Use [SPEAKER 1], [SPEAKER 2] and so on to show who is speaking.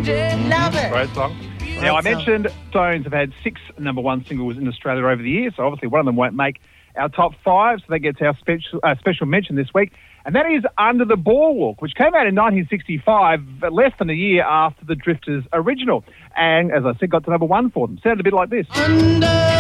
[SPEAKER 1] Love it.
[SPEAKER 2] Great song. Now, I mentioned Stones have had 6 number one singles in Australia over the years, so obviously one of them won't make our top 5, so that gets our special mention this week, and that is Under the Boardwalk, which came out in 1965, less than a year after the Drifters' original, and, as I said, got to number 1 for them. Sounded a bit like this.